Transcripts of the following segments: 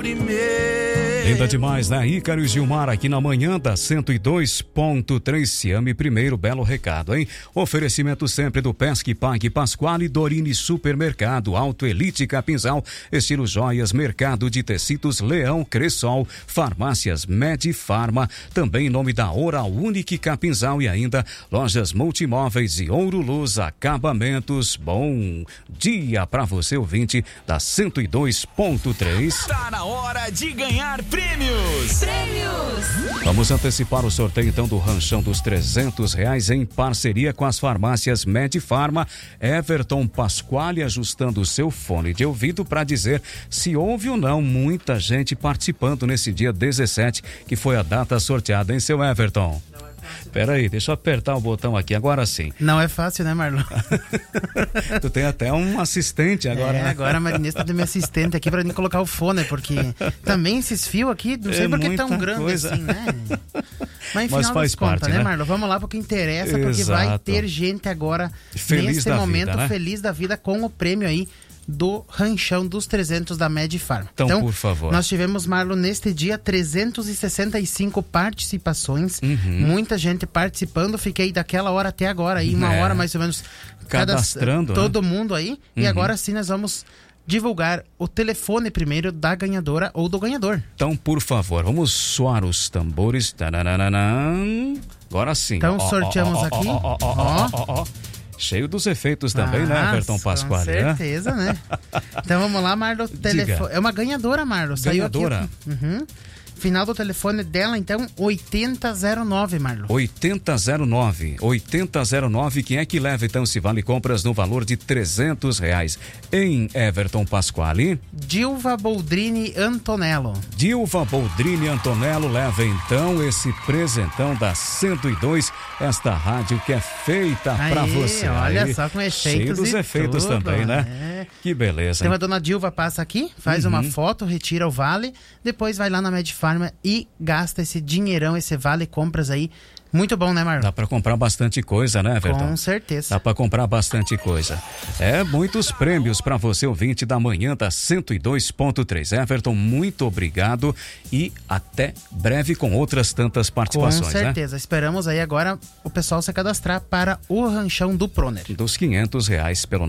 primeiro. Linda demais, né? Ícaro e Gilmar aqui na manhã da 102.3. Se ame primeiro, belo recado, hein? Oferecimento sempre do Pesque Pague Pasquale, Dorine Supermercado, Auto Elite Capinzal, Estilo Joias, Mercado de Tecidos, Leão, Cressol, Farmácias Medifarma, também em nome da Oral Unique Capinzal e ainda Lojas Multimóveis e Ouro Luz Acabamentos. Bom dia pra você, ouvinte da 102.3. Tá na hora de ganhar prêmios. Vamos antecipar o sorteio então do ranchão dos R$300 em parceria com as farmácias Medifarma. Everton Pasquale ajustando o seu fone de ouvido para dizer se houve ou não muita gente participando nesse dia 17, que foi a data sorteada, hein, seu Everton? Peraí, deixa eu apertar o botão aqui, agora sim. Não é fácil, né, Marlon? Tu tem até um assistente agora. É, agora a Marinês tá de meu assistente aqui pra mim colocar o fone, porque também esses fios aqui, não sei por que tão grande assim, né? Mas faz das parte, contas, né, Marlon? Vamos lá porque interessa, porque Exato. vai ter gente agora, feliz nesse da momento, vida, né? feliz da vida com o prêmio aí do ranchão dos 300 da Medifarma. Então, por favor. Nós tivemos, Marlon, neste dia 365 participações, muita gente participando, fiquei daquela hora até agora aí, uma hora mais ou menos cadastrando, todo mundo aí, e agora sim nós vamos divulgar o telefone primeiro da ganhadora ou do ganhador. Então, por favor, vamos soar os tambores. Agora sim. Então sorteamos aqui. Cheio dos efeitos também, né, Everton Pasquale? Com certeza, né? Então vamos lá, Marlon. É uma ganhadora, Marlon. Ganhadora? Saiu aqui. Final do telefone dela, então, 8009, Marlon. 8009. Quem é que leva, então, esse vale compras no valor de R$300 em Everton Pasquale? Dilva Boldrini Antonello. Dilva Boldrini Antonello leva, então, esse presentão da 102, esta rádio que é feita pra você. Olha aí, só, com efeitos cheio dos efeitos tudo, também, né? Que beleza. Então a dona Dilva passa aqui, faz uma foto, retira o vale, depois vai lá na Medifarma e gasta esse dinheirão, esse vale compras aí. Muito bom, né, Marlon? Dá pra comprar bastante coisa, né, Everton? Com certeza. Dá pra comprar bastante coisa. Muitos prêmios pra você, ouvinte da manhã da 102.3. Everton, muito obrigado e até breve com outras tantas participações, com certeza. Né? Esperamos aí agora o pessoal se cadastrar para o ranchão do Proner. Dos R$500 pelo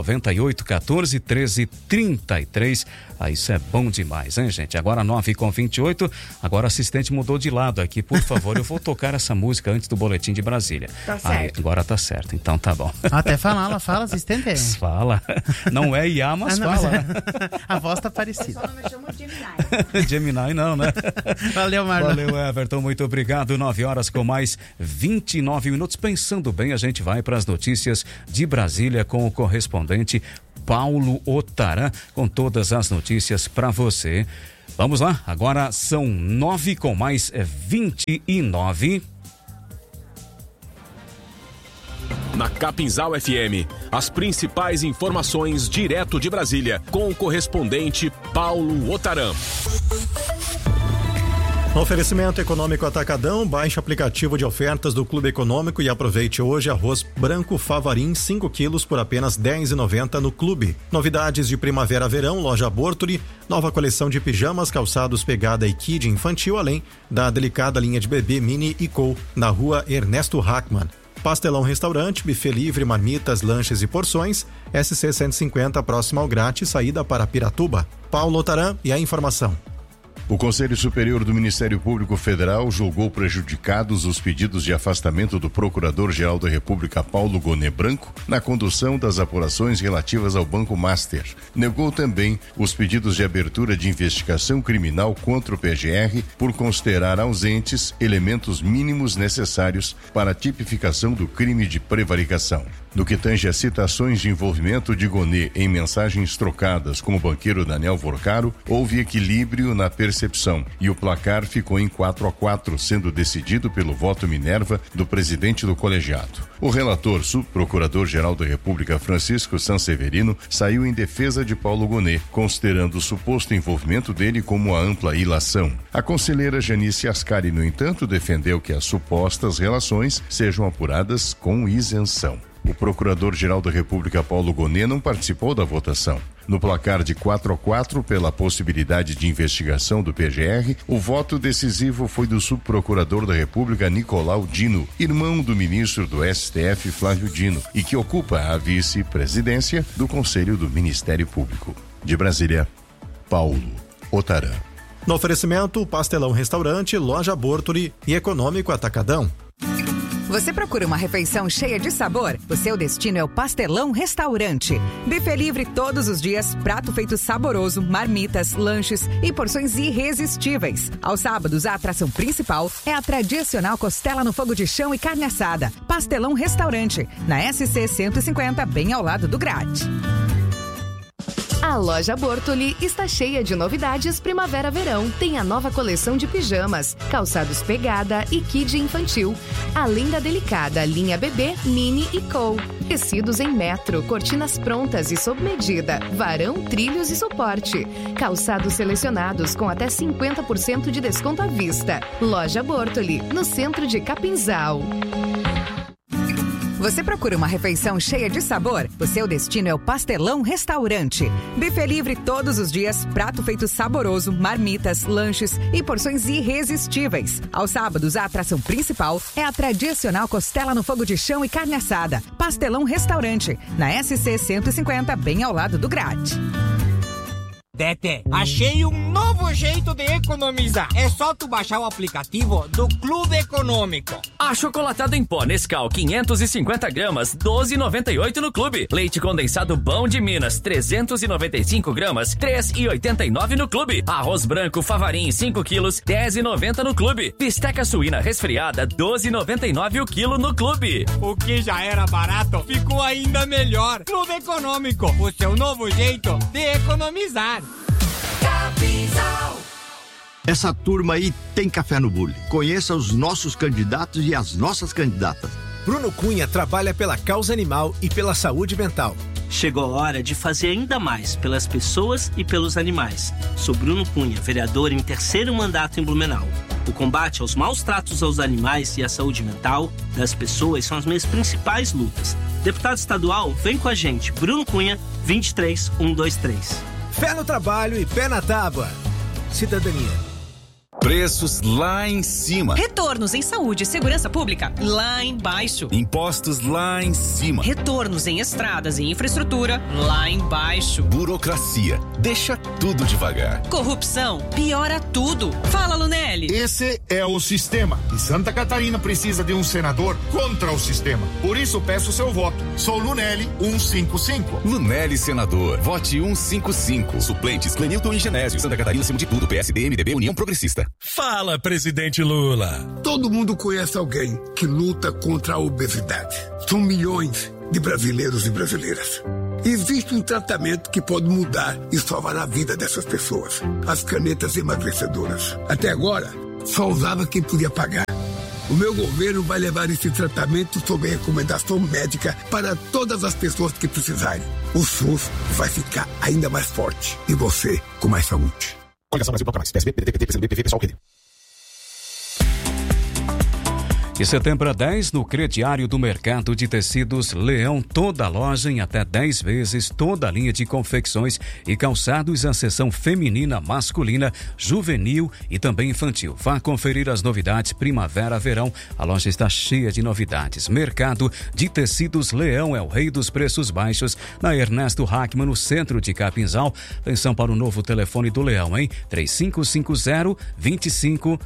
998-14-13-33. Isso é bom demais, hein, gente? Agora 9h28. Agora o assistente mudou de lado aqui, por favor. Eu vou tocar essa música antes do boletim de Brasília. Tá certo. Agora tá certo, então tá bom. Até falar, ela fala, assistente. Fala. Não é IA, mas fala. A voz tá parecida. Só não me chama de Gemini. Gemini não, né? Valeu, Marlon. Valeu, Everton, muito obrigado. 9h com mais 29 minutos. Pensando bem, a gente vai para as notícias de Brasília com o correspondente Paulo Otarã, com todas as notícias para você. Vamos lá, agora são 9 com mais 29. Na Capinzal FM, as principais informações direto de Brasília, com o correspondente Paulo Otarã. Oferecimento Econômico Atacadão, baixe o aplicativo de ofertas do Clube Econômico e aproveite hoje arroz branco Favarim 5 quilos por apenas R$10,90 no Clube. Novidades de primavera-verão, loja Bortoli, nova coleção de pijamas, calçados pegada e kid infantil, além da delicada linha de bebê Mini e Co, na rua Ernesto Hackmann. Pastelão Restaurante, buffet livre, marmitas, lanches e porções, SC 150 próximo ao grátis, saída para Piratuba. Paulo Otarã e a informação. O Conselho Superior do Ministério Público Federal julgou prejudicados os pedidos de afastamento do Procurador-Geral da República Paulo Gonet Branco na condução das apurações relativas ao Banco Master. Negou também os pedidos de abertura de investigação criminal contra o PGR por considerar ausentes elementos mínimos necessários para a tipificação do crime de prevaricação. No que tange a citações de envolvimento de Gonet em mensagens trocadas com o banqueiro Daniel Vorcaro, houve equilíbrio na percepção e o placar ficou em 4-4, sendo decidido pelo voto Minerva do presidente do colegiado. O relator subprocurador-geral da República, Francisco Sanseverino, saiu em defesa de Paulo Gonet, considerando o suposto envolvimento dele como a ampla ilação. A conselheira Janice Ascari, no entanto, defendeu que as supostas relações sejam apuradas com isenção. O Procurador-Geral da República, Paulo Gonet, não participou da votação. No placar de 4-4, pela possibilidade de investigação do PGR, o voto decisivo foi do subprocurador da República, Nicolau Dino, irmão do ministro do STF, Flávio Dino, e que ocupa a vice-presidência do Conselho do Ministério Público. De Brasília, Paulo Otarã. No oferecimento, Pastelão Restaurante, Loja Bortoli e Econômico Atacadão. Você procura uma refeição cheia de sabor? O seu destino é o Pastelão Restaurante. Buffet livre todos os dias, prato feito saboroso, marmitas, lanches e porções irresistíveis. Aos sábados, a atração principal é a tradicional costela no fogo de chão e carne assada. Pastelão Restaurante, na SC 150, bem ao lado do Grade. A loja Bortoli está cheia de novidades primavera-verão. Tem a nova coleção de pijamas, calçados pegada e kid infantil. Além da delicada linha bebê, mini e cool. Tecidos em metro, cortinas prontas e sob medida, varão, trilhos e suporte. Calçados selecionados com até 50% de desconto à vista. Loja Bortoli, no centro de Capinzal. Você procura uma refeição cheia de sabor? O seu destino é o Pastelão Restaurante. Buffet livre todos os dias, prato feito saboroso, marmitas, lanches e porções irresistíveis. Aos sábados, a atração principal é a tradicional costela no fogo de chão e carne assada. Pastelão Restaurante, na SC 150, bem ao lado do Grade. Tete, achei um novo jeito de economizar. É só tu baixar o aplicativo do Clube Econômico. Achocolatado em pó Nescau 550 gramas, 12,98 no Clube. Leite condensado Bom de Minas, 395 gramas, 3,89 no Clube. Arroz branco Favarim 5 quilos, 10,90 no Clube. Bisteca suína resfriada, 12,99 o quilo no Clube. O que já era barato, ficou ainda melhor. Clube Econômico, o seu novo jeito de economizar. Essa turma aí tem café no bule. Conheça os nossos candidatos e as nossas candidatas. Bruno Cunha trabalha pela causa animal e pela saúde mental. Chegou a hora de fazer ainda mais pelas pessoas e pelos animais. Sou Bruno Cunha, vereador em 3º mandato em Blumenau. O combate aos maus tratos aos animais e a saúde mental das pessoas são as minhas principais lutas. Deputado estadual, vem com a gente. Bruno Cunha, 23123. Fé no trabalho e pé na tábua. Cidadania. Preços lá em cima. Retornos em saúde e segurança pública lá embaixo. Impostos lá em cima. Retornos em estradas e infraestrutura lá embaixo. Burocracia deixa tudo devagar. Corrupção piora tudo. Fala, Lunelli. Esse é o sistema. E Santa Catarina precisa de um senador contra o sistema. Por isso peço seu voto. Sou Lunelli 155. Lunelli senador. Vote 155. Suplentes Clenilton e Genésio. Santa Catarina acima de tudo. PSD, MDB, União Progressista. Fala, presidente Lula. Todo mundo conhece alguém que luta contra a obesidade. São milhões de brasileiros e brasileiras. Existe um tratamento que pode mudar e salvar a vida dessas pessoas. As canetas emagrecedoras. Até agora, só usava quem podia pagar. O meu governo vai levar esse tratamento sob recomendação médica para todas as pessoas que precisarem. O SUS vai ficar ainda mais forte e você com mais saúde. Coligação Brasil Bloco Mais. PSB, PDT, PCdoB, PV, PSOL, QD. De setembro a 10, no Crediário do Mercado de Tecidos Leão, toda a loja em até 10 vezes, toda a linha de confecções e calçados, a seção feminina, masculina, juvenil e também infantil. Vá conferir as novidades primavera-verão. A loja está cheia de novidades. Mercado de Tecidos Leão é o rei dos preços baixos, na Ernesto Hackman, no centro de Capinzal. Atenção para o novo telefone do Leão, hein? 3550-2500,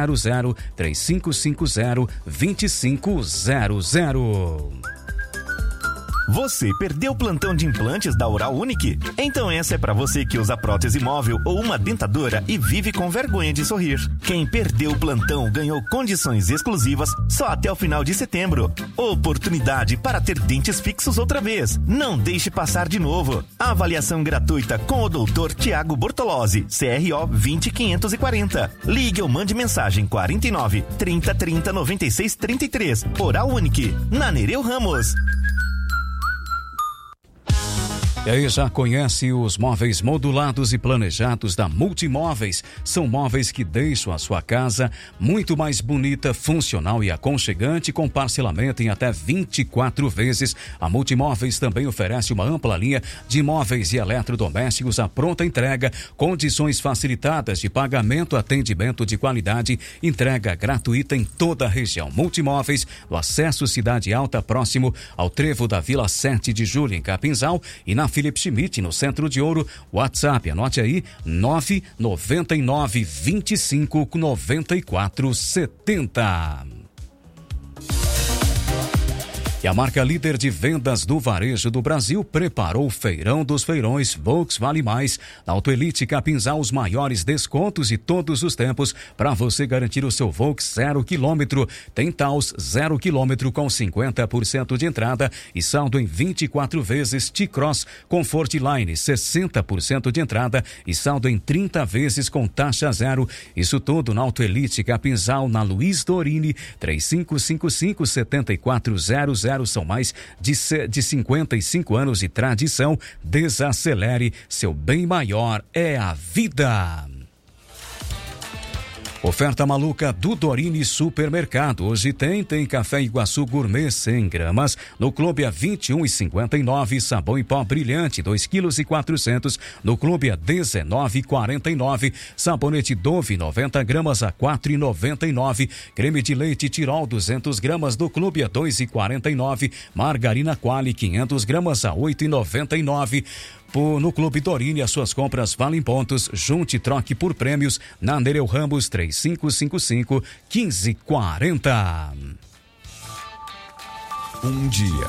3550-2500. Você perdeu o plantão de implantes da Oral Unique? Então essa é pra você que usa prótese móvel ou uma dentadura e vive com vergonha de sorrir. Quem perdeu o plantão ganhou condições exclusivas só até o final de setembro. Oportunidade para ter dentes fixos outra vez. Não deixe passar de novo. Avaliação gratuita com o Dr. Tiago Bortolozzi, CRO 20540. Ligue ou mande mensagem 49 30 30 96 33. Oral Unique, na Nereu Ramos. E aí, já conhece os móveis modulados e planejados da Multimóveis? São móveis que deixam a sua casa muito mais bonita, funcional e aconchegante, com parcelamento em até 24 vezes. A Multimóveis também oferece uma ampla linha de móveis e eletrodomésticos à pronta entrega, condições facilitadas de pagamento, atendimento de qualidade, entrega gratuita em toda a região. Multimóveis, no Acesso Cidade Alta, próximo ao trevo da Vila 7 de Julho, em Capinzal, e na Felipe Schmidt, no Centro de Ouro. WhatsApp, anote aí, 999 25 94 70. E a marca líder de vendas do varejo do Brasil preparou o Feirão dos Feirões Volks Vale Mais. Na Autoelite Capinzal, os maiores descontos de todos os tempos para você garantir o seu Volks 0 km. Tem Taos 0 km com 50% de entrada e saldo em 24 vezes. T-Cross Comfortline 60% de entrada e saldo em 30 vezes com taxa zero. Isso tudo na Autoelite Capinzal, na Luiz Dorini, 3555-7400. São mais de 55 anos de tradição. Desacelere, seu bem maior é a vida. Oferta maluca do Dorini Supermercado. Hoje tem Café Iguaçu Gourmet 100 gramas no Clube a 21,59. Sabão em pó brilhante 2,4 kg no Clube a 19,49. Sabonete Dove 90 gramas a 4,99. Creme de leite Tirol 200 gramas do Clube a 2,49. Margarina Quali 500 gramas a 8,99. No Clube Dorini, as suas compras valem pontos. Junte e troque por prêmios na Nereu Ramos 3555-1540. Um dia.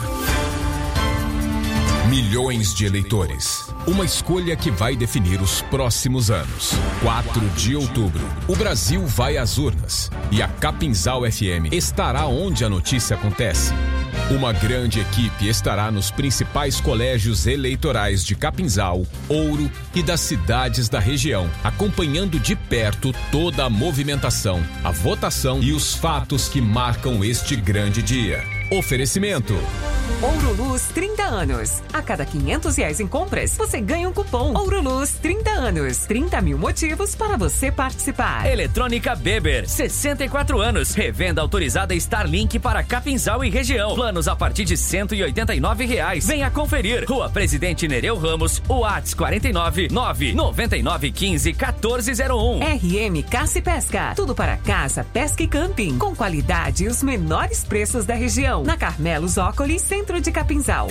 Milhões de eleitores. Uma escolha que vai definir os próximos anos. 4 de outubro. O Brasil vai às urnas. E a Capinzal FM estará onde a notícia acontece. Uma grande equipe estará nos principais colégios eleitorais de Capinzal, Ouro e das cidades da região, acompanhando de perto toda a movimentação, a votação e os fatos que marcam este grande dia. Oferecimento: Ouro Luz 30 anos. A cada R$500 em compras, você ganha um cupom. Ouro Luz 30 anos. 30 mil motivos para você participar. Eletrônica Beber, 64 anos. Revenda autorizada Starlink para Capinzal e região. Planos a partir de R$189. Venha conferir. Rua Presidente Nereu Ramos, WhatsApp 49 999 15 1401. RM Caça e Pesca. Tudo para caça, pesca e camping. Com qualidade e os menores preços da região. Na Carmelo Zócoli, Centro de Capinzal,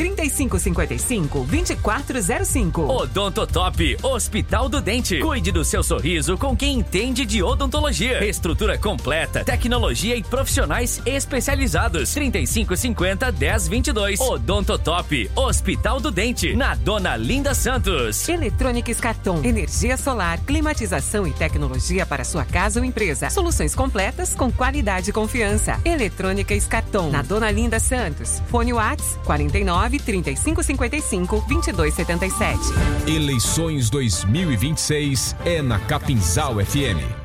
3555-2405. Odontotop, Hospital do Dente. Cuide do seu sorriso com quem entende de odontologia. Estrutura completa, tecnologia e profissionais especializados. 3550-1022. Odontotop, Hospital do Dente, na Dona Linda Santos. Eletrônicas Carton, energia solar, climatização e tecnologia para sua casa ou empresa. Soluções completas com qualidade e confiança. Eletrônicas Carton, na Dona Linda Santos. Fone WhatsApp 49 3555 2277. Eleições 2026 é na Capinzal FM.